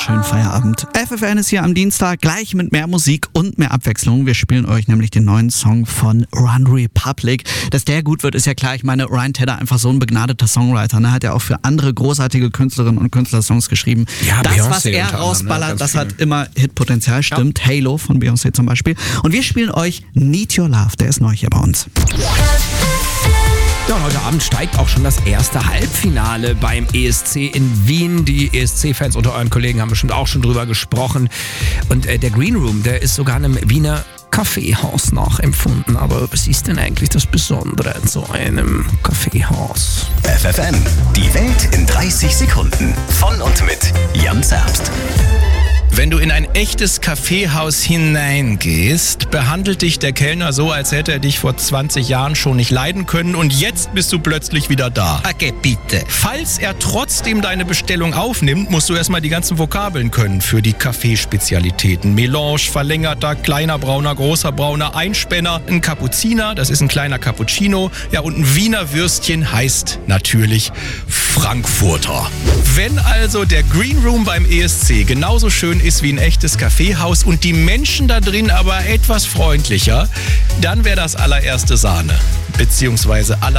schönen Feierabend. FFN ist hier am Dienstag gleich mit mehr Musik und mehr Abwechslung. Wir spielen euch nämlich den neuen Song von Run Republic. Dass der gut wird, ist ja klar. Ich meine, Ryan Tedder einfach so ein begnadeter Songwriter. Ne? Hat ja auch für andere großartige Künstlerinnen und Künstler Songs geschrieben. Ja, das, Beyoncé was er rausballert, das hat immer Hitpotenzial. Stimmt. Ja. Halo von Beyoncé zum Beispiel. Und wir spielen euch Need Your Love. Der ist neu hier bei uns. Ja, und heute Abend steigt auch schon das erste Halbfinale beim ESC in Wien. Die ESC-Fans unter euren Kollegen haben bestimmt auch schon drüber gesprochen. Und der Green Room, der ist sogar einem Wiener Kaffeehaus nachempfunden. Aber was ist denn eigentlich das Besondere an so einem Kaffeehaus? FFN, die Welt in 30 Sekunden. Von und mit Jan Zerbst. Wenn du in ein echtes Kaffeehaus hineingehst, behandelt dich der Kellner so, als hätte er dich vor 20 Jahren schon nicht leiden können und jetzt bist du plötzlich wieder da. Okay, bitte. Falls er trotzdem deine Bestellung aufnimmt, musst du erstmal die ganzen Vokabeln können für die Kaffeespezialitäten. Melange, verlängerter, kleiner brauner, großer brauner, Einspänner, ein Kapuziner, das ist ein kleiner Cappuccino, ja, und ein Wiener Würstchen heißt natürlich Frankfurter. Wenn also der Green Room beim ESC genauso schön ist wie ein echtes Kaffeehaus und die Menschen da drin aber etwas freundlicher, dann wäre das allererste Sahne, beziehungsweise